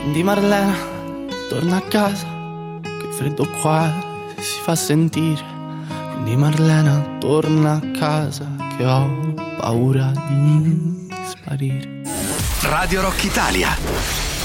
Quindi Marlena, torna a casa, che il freddo qua si fa sentire. Quindi Marlena, torna a casa, che ho paura di sparire. Radio Rock Italia.